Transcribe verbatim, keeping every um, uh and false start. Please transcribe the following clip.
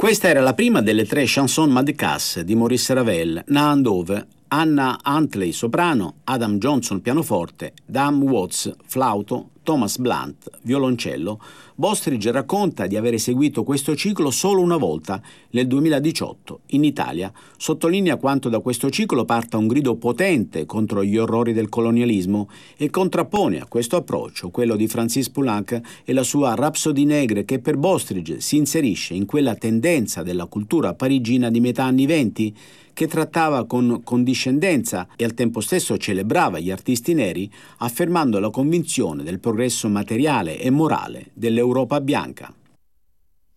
Questa era la prima delle tre chanson Madcasse di Maurice Ravel, Naandove, Anna Huntley soprano, Adam Johnson pianoforte, Dan Watts flauto, Thomas Blunt violoncello. Bostridge racconta di aver eseguito questo ciclo solo una volta, nel duemiladiciotto, in Italia. Sottolinea quanto da questo ciclo parta un grido potente contro gli orrori del colonialismo e contrappone a questo approccio quello di Francis Poulenc e la sua Rhapsodie Negre, che per Bostridge si inserisce in quella tendenza della cultura parigina di metà anni venti che trattava con condiscendenza e al tempo stesso celebrava gli artisti neri, affermando la convinzione del progresso materiale e morale dell'Europa bianca.